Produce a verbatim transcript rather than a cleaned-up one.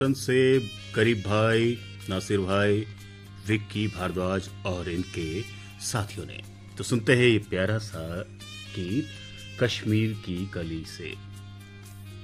से गरीब भाई, नासिर भाई, विक्की भारद्वाज और इनके साथियों ने। तो सुनते हैं ये प्यारा सा गीत कश्मीर की कली से।